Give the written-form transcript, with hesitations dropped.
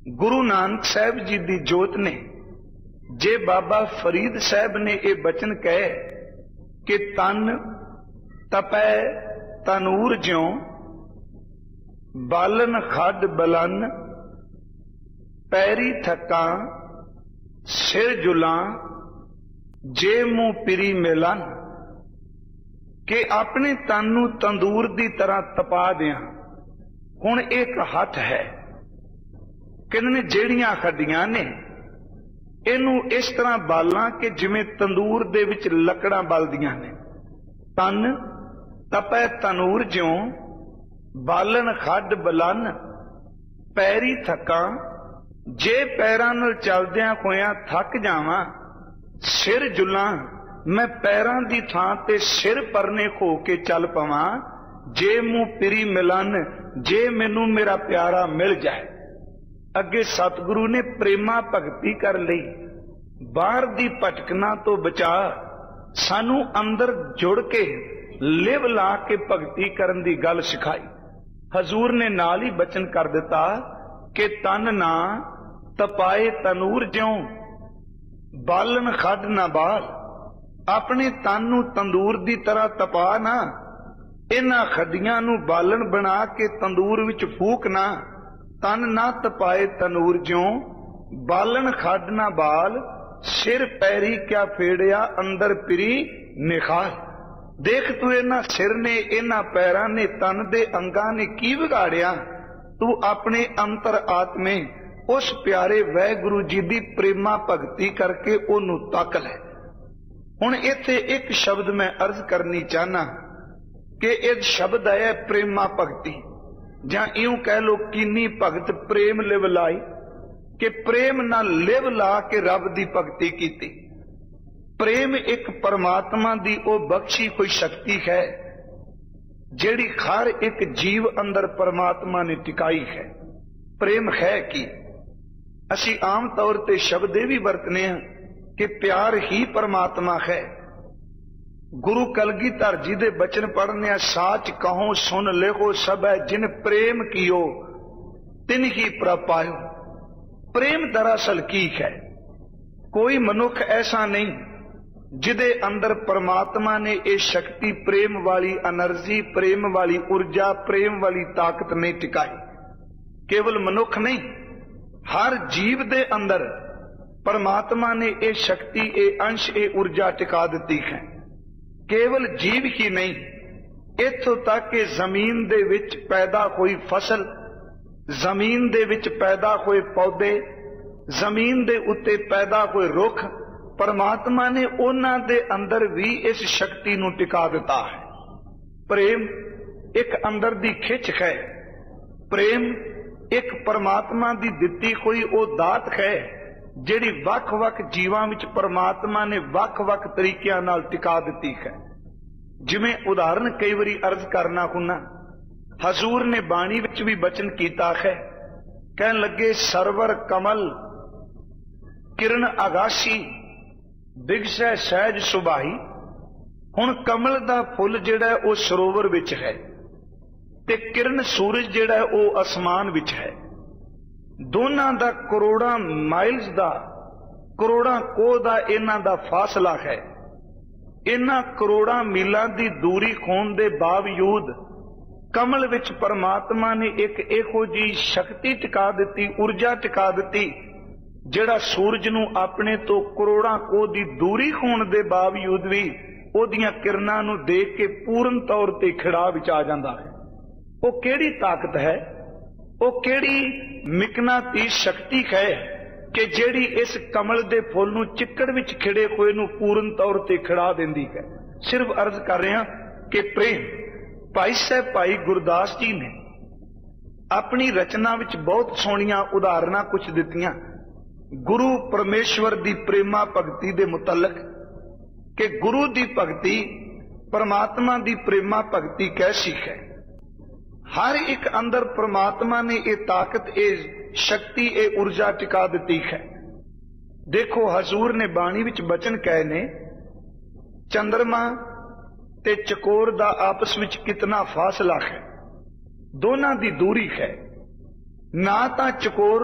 गुरु नानक साहब जी दी जोत ने जे बाबा फरीद साहब ने ये बचन कहे कि तन तपै तनूर ज्यों बालन खड बलन पैरी थका सिर जुलां जे मुंह पिरी मिलन, कि अपने तन नूं तंदूर दी तरह तपा दियां। हुण एक हठ है कहने जेड़ियां हड्डियां ने इनू इस तरह बालां कि जिवें तंदूर दे विच लकड़ां बलदियां ने। तन तपै तनूर ज्यों बालन खड बलन पैरी थकां, जे पैरां नाल चलदियां होइयां थक जावां सिर जुलां, मैं पैरां दी थां ते सिर परने हो के चल पवां, जे मुंह पिरी मिलन, जे मैनू मेरा प्यारा मिल जाए। अगे सतगुरु ने प्रेमा भगती कर लई, बाहर दी भटकना तो बचा, सानू अंदर जुड़ के लिव ला के भगती करन दी गल सिखाई। हजूर ने नाल ही बचन कर दिता कि तन ना तपाए तनूर ज्यों बालन खड ना बाल, अपने तन नू तंदूर दी तरह तपा ना, इन्हां खड्डियां नू बालन बना के तंदूर विच फूक ना। तन ना तपाए तनूर ज्यों बालन खड ना बाल, सिर पैरी क्या फेड़िया अंदर पिरी निखार। देख तू इन्हां सिर ने इन्हां पैरां ने तन दे अंगां ने की बिगाड़िया, तू अपने अंतर आत्मे उस प्यारे वाहिगुरु जी दी प्रेमा भगती करके ओनू तक लै। हुण इत्थे एक शब्द मैं अर्ज करनी चाहना कि इह शब्द है प्रेमा भगती, जां इउं कह लो कीनी भगत प्रेम लिव लाई, कि प्रेम नाल लिव ला के रब दी भगती कीती। प्रेम एक परमात्मा दी ओ बख्शी कोई शक्ति है जेड़ी हर एक जीव अंदर परमात्मा ने टिकाई है। प्रेम है कि असी आम तौर ते शब्द भी वरतने हैं कि प्यार ही परमात्मा है। गुरु कलगीधर जी दे बचन पढ़ने, साच कहो सुन लेहो सब है, जिन प्रेम कियो तिन ही प्रभ पायो। प्रेम दरअसल की है? कोई मनुख ऐसा नहीं जिदे अंदर परमात्मा ने ये शक्ति, प्रेम वाली एनर्जी, प्रेम वाली ऊर्जा, प्रेम वाली ताकत नहीं टिकाई। केवल मनुख नहीं, हर जीव दे अंदर परमात्मा ने ये शक्ति, ये अंश, ये ऊर्जा टिका दी है। केवल जीव ही नहीं, इत्थों तक कि जमीन दे विच पैदा हुई फसल, जमीन दे विच पैदा हुए पौधे, जमीन दे उत्ते पैदा हुए रुख, परमात्मा ने उन्हां दे अंदर भी इस शक्ति नूं टिका दिता है। प्रेम एक अंदर दी खिच है, प्रेम एक परमात्मा दी दिती हुई ओ दात है जिहड़ी वख-वख जीवां विच परमात्मा ने वख-वख तरीकिਆਂ नाल टिका दिती है। जिवें उदाहरण कई बारी अर्ज करना हुन्ना, हजूर ने बाणी विच भी बचन कीता है, कहन लगे सरवर कमल किरण आगासी बिगसै सहज सुबाही। हुण कमल दा फुल जिहड़ा है वो सरोवर विच है ते किरण सूरज जिहड़ा है वो आसमान विच है। दोनां दा करोड़ां माइल्स दा, करोड़ां कोह दा इन्हां दा फासला है। इन्हां करोड़ां मीलां दी दूरी होण दे बावजूद कमल विच परमात्मा ने एक इहो जी शक्ति टिका दिती, ऊर्जा टिका दिती, जिहड़ा सूरज नूं अपने तो करोड़ां कोह दी दूरी होण दे बावजूद भी ओहदियां किरणां नूं देख के पूर्ण तौर ते खिड़ा विच आ जांदा है। वो केड़ी ताकत है, वो केड़ी मिकनातीस शक्ति है कि जेड़ी इस कमल दे फुल नूं चिक्कड़ विच खिड़े होए नूं पूर्ण तौर ते खिड़ा दिंदी है। सिर्फ अर्ज कर रहे हैं कि प्रेम। भाई साहब भाई गुरदास जी ने अपनी रचना विच बहुत सोहणियां उदाहरणां कुछ दित्तियां गुरु परमेश्वर दी प्रेमा भगती दे मुतलक, कि गुरु दी भगती, परमात्मा दी प्रेमा भगती कैसी है। हर एक अंदर परमात्मा ने ये ताकत, ये शक्ति, ये ऊर्जा टिका दी है। देखो हजूर ने बाणी विच बचन कहे ने, चंद्रमा ते चकोर दा आपस विच कितना फासला है, दोनां दी दूरी है। ना तां चकोर